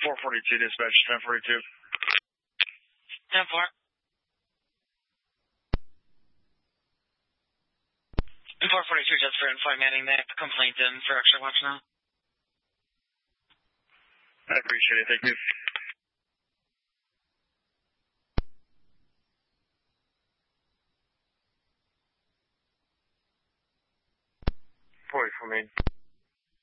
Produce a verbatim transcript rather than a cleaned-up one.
four forty-two, dispatch, ten forty-two. ten four. four forty-two, just for info manning that complaint in for extra watch now. I appreciate it. Thank you. forty-four, main.